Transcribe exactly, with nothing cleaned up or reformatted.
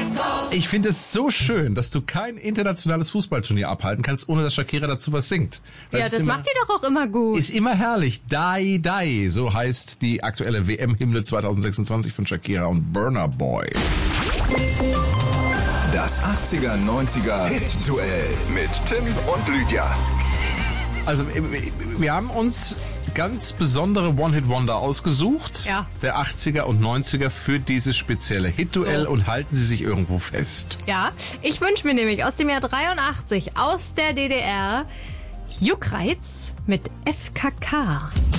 Ich finde es so schön, dass du kein internationales Fußballturnier abhalten kannst, ohne dass Shakira dazu was singt. Weil ja, das immer, macht die doch auch immer gut. Ist immer herrlich. Dai Dai, so heißt die aktuelle W M-Hymne zwanzig sechsundzwanzig von Shakira und Burna Boy. Das achtziger, neunziger Hit-Duell mit Tim und Lydia. Also wir haben uns ganz besondere One-Hit-Wonder ausgesucht, ja. der achtziger und neunziger für dieses spezielle Hit-Duell so. Und halten Sie sich irgendwo fest. Ja, ich wünsche mir nämlich aus dem Jahr dreiundachtzig aus der D D R Juckreiz mit F K K.